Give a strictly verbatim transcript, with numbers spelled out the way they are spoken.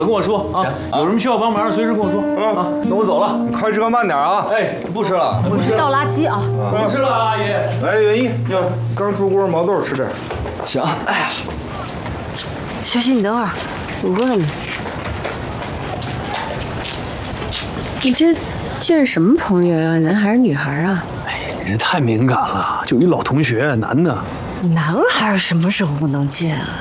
跟我说啊，有什么需要帮忙，随时跟我说啊。那我走了， 你开车慢点啊！ 哎， 不吃了， 我去倒垃圾啊！ 不吃了，阿姨。 来，元一，哟，刚出锅毛豆，吃点。 行，哎呀， 小新，你等会儿，我问你，你这这是什么朋友呀？男孩儿女孩儿啊？ 哎呀，你这太敏感了，就一老同学，男的。 男孩儿什么时候不能见啊？